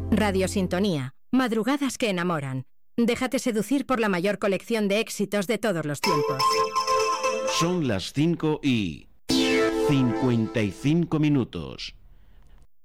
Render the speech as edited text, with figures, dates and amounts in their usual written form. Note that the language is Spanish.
Radio Sintonía. Madrugadas que enamoran. Déjate seducir por la mayor colección de éxitos de todos los tiempos. Son las 5:55.